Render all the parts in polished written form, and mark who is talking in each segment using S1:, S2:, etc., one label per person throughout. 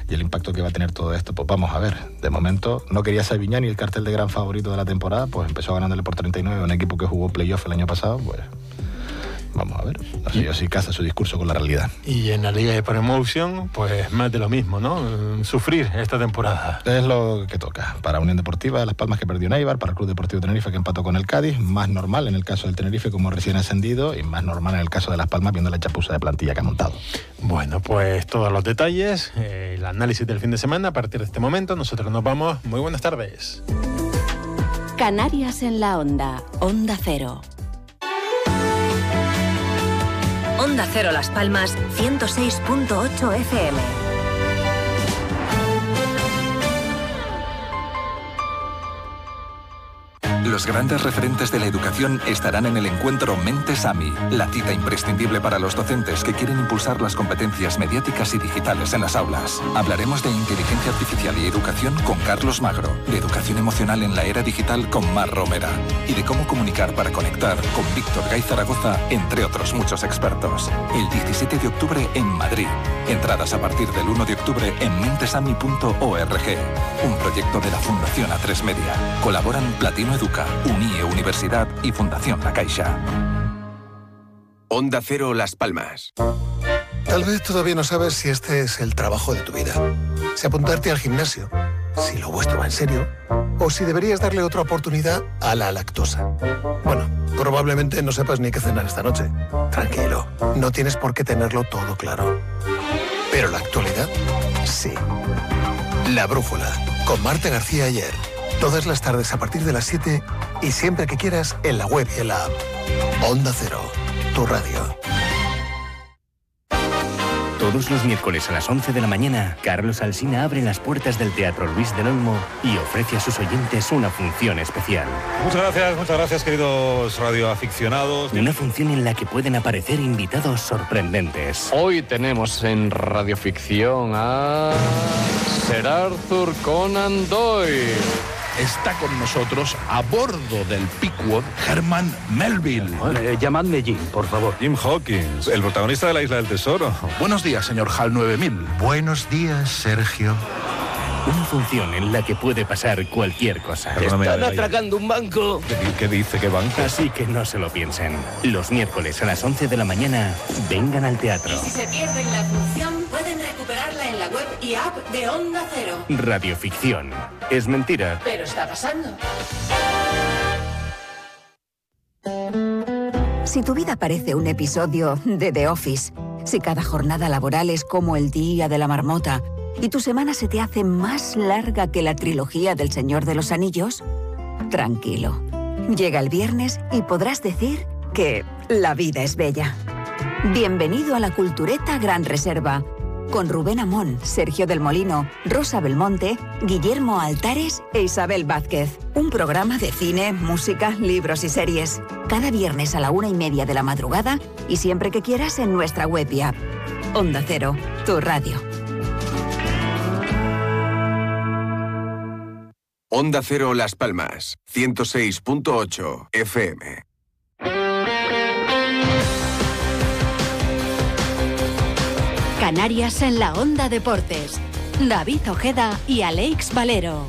S1: y el impacto que va a tener todo esto, pues vamos a ver. De momento, no quería ser Viñani el cartel de gran favorito de la temporada, pues empezó ganándole por 39 a un equipo que jugó playoff el año pasado, pues vamos a ver. No sé yo si casa su discurso con la realidad.
S2: Y en la Liga de Promotion, pues más de lo mismo, ¿no? Sufrir esta temporada.
S1: Es lo que toca. Para Unión Deportiva Las Palmas, que perdió en Eibar, para el Club Deportivo Tenerife, que empató con el Cádiz, más normal en el caso del Tenerife como recién ascendido, y más normal en el caso de Las Palmas viendo la chapuza de plantilla que ha montado.
S2: Bueno, pues todos los detalles, el análisis del fin de semana a partir de este momento. Nosotros nos vamos. Muy buenas tardes.
S3: Canarias en la Onda, Onda Cero. Onda Cero Las Palmas, 106.8 FM.
S4: Los grandes referentes de la educación estarán en el encuentro Mentes AMI, la cita imprescindible para los docentes que quieren impulsar las competencias mediáticas y digitales en las aulas. Hablaremos de inteligencia artificial y educación con Carlos Magro, de educación emocional en la era digital con Mar Romera y de cómo comunicar para conectar con Víctor Gay Zaragoza, entre otros muchos expertos. El 17 de octubre en Madrid. Entradas a partir del 1 de octubre en mentesami.org. Un proyecto de la Fundación A3 Media. Colaboran Platino Educa, UNIE Universidad y Fundación La Caixa.
S5: Onda Cero Las Palmas.
S6: Tal vez todavía no sabes si este es el trabajo de tu vida. Si apuntarte al gimnasio, si lo vuestro va en serio, o si deberías darle otra oportunidad a la lactosa. Bueno, probablemente no sepas ni qué cenar esta noche. Tranquilo, no tienes por qué tenerlo todo claro. Pero la actualidad, sí. La Brújula, con Marta García Ayer. Todas las tardes a partir de las 7 y siempre que quieras en la web y en la app. Onda Cero, tu radio.
S7: Todos los miércoles a las 11 de la mañana, Carlos Alsina abre las puertas del Teatro Luis del Olmo y ofrece a sus oyentes una función especial.
S8: Muchas gracias, queridos radioaficionados.
S7: Una función en la que pueden aparecer invitados sorprendentes.
S9: Hoy tenemos en radioficción a Sir Arthur Conan Doyle.
S10: Está con nosotros, a bordo del Pickwood, Herman Melville.
S11: Llamadme Jim, por favor.
S8: Jim Hawkins, el protagonista de La Isla del Tesoro.
S10: Buenos días, señor HAL 9000.
S12: Buenos días, Sergio.
S7: Una función en la que puede pasar cualquier cosa.
S11: Están atracando un banco.
S8: ¿Qué dice? ¿Qué banco?
S7: Así que no se lo piensen. Los miércoles a las 11 de la mañana, vengan al teatro.
S13: Y si se pierden la función, pueden recuperarla en la web y app de Onda Cero.
S7: Radioficción. Es mentira.
S13: Pero está pasando.
S3: Si tu vida parece un episodio de The Office, si cada jornada laboral es como el día de la marmota y tu semana se te hace más larga que la trilogía del Señor de los Anillos, tranquilo. Llega el viernes y podrás decir que la vida es bella. Bienvenido a la Cultureta Gran Reserva, con Rubén Amón, Sergio del Molino, Rosa Belmonte, Guillermo Altares e Isabel Vázquez. Un programa de cine, música, libros y series. Cada viernes a la 1:30 de la madrugada y siempre que quieras en nuestra web y app. Onda Cero, tu radio.
S5: Onda Cero Las Palmas, 106.8 FM.
S3: Canarias en la Onda Deportes. David Ojeda y Alex Valero.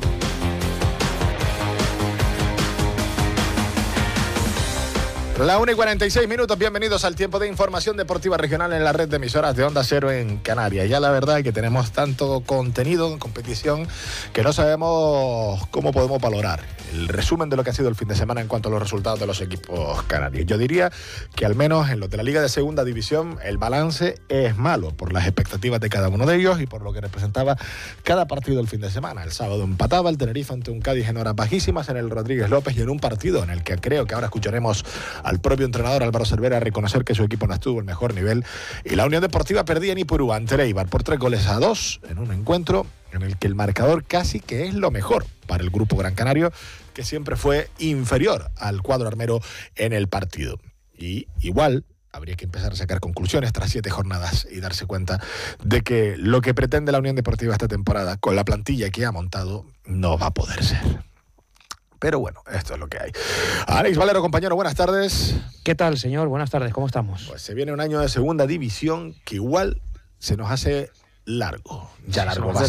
S1: La 1:46, bienvenidos al tiempo de información deportiva regional en la red de emisoras de Onda Cero en Canarias. Ya la verdad es que tenemos tanto contenido en competición que no sabemos cómo podemos valorar el resumen de lo que ha sido el fin de semana en cuanto a los resultados de los equipos canarios. Yo diría que al menos en los de la Liga de Segunda División el balance es malo por las expectativas de cada uno de ellos y por lo que representaba cada partido el fin de semana. El sábado empataba el Tenerife ante un Cádiz en horas bajísimas en el Rodríguez López y en un partido en el que creo que ahora escucharemos al propio entrenador Álvaro Cervera reconocer que su equipo no estuvo al mejor nivel, y la Unión Deportiva perdía en Ipurúa ante el Eibar por 3-2 en un encuentro en el que el marcador casi que es lo mejor para el grupo Gran Canario, que siempre fue inferior al cuadro armero en el partido. Y igual habría que empezar a sacar conclusiones tras 7 jornadas y darse cuenta de que lo que pretende la Unión Deportiva esta temporada con la plantilla que ha montado no va a poder ser. Pero bueno, esto es lo que hay. Alex Valero, compañero, buenas tardes.
S14: ¿Qué tal, señor? Buenas tardes, ¿cómo estamos?
S1: Pues se viene un año de segunda división que igual se nos hace largo. Ya largo va a